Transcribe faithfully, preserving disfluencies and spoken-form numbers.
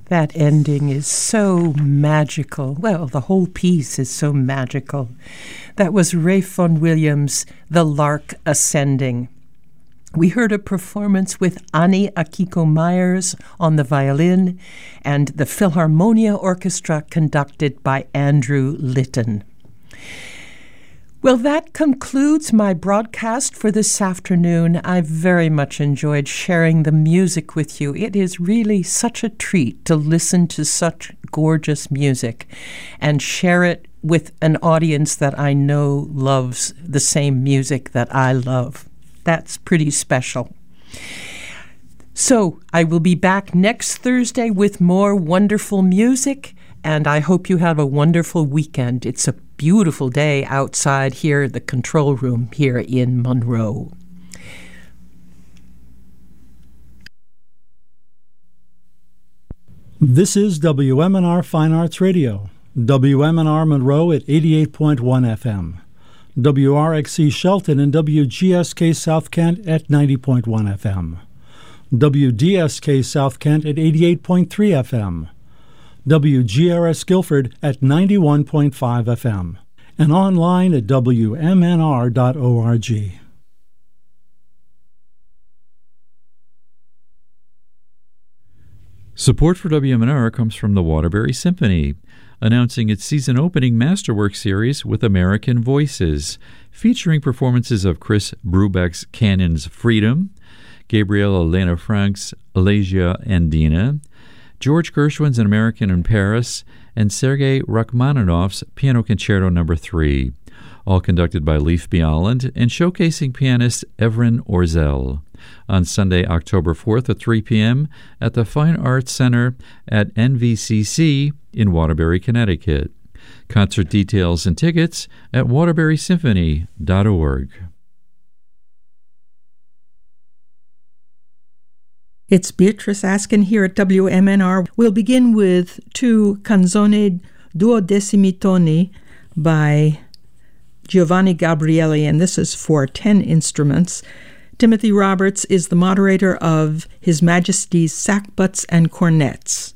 That ending is so magical. Well, the whole piece is so magical. That was Ralph Vaughan Williams' The Lark Ascending. We heard a performance with Ani Akiko Myers on the violin and the Philharmonia Orchestra conducted by Andrew Litton. Well, that concludes my broadcast for this afternoon. I very much enjoyed sharing the music with you. It is really such a treat to listen to such gorgeous music and share it with an audience that I know loves the same music that I love. That's pretty special. So I will be back next Thursday with more wonderful music, and I hope you have a wonderful weekend. It's a beautiful day outside here at the control room here in Monroe. This is W M N R Fine Arts Radio, W M N R Monroe at eighty-eight point one F M, W R X C Shelton and W G S K South Kent at ninety point one F M, W D S K South Kent at eighty-eight point three F M, W G R S Guilford at ninety-one point five F M, and online at W M N R dot org. Support for W M N R comes from the Waterbury Symphony, announcing its season-opening Masterwork series with American Voices, featuring performances of Chris Brubeck's Canon's Freedom, Gabriela Lena Frank's Elegia Andina, George Gershwin's An American in Paris, and Sergei Rachmaninoff's Piano Concerto Number three, all conducted by Leif Bjaaland and showcasing pianist Evren Orzel, on Sunday, October fourth at three p.m. at the Fine Arts Center at N V C C in Waterbury, Connecticut. Concert details and tickets at waterbury symphony dot org. It's Beatrice Askin here at W M N R. We'll begin with two Canzone Duodecimi Toni by Giovanni Gabrieli, and this is for ten instruments. Timothy Roberts is the moderator of His Majesty's Sackbuts and Cornets.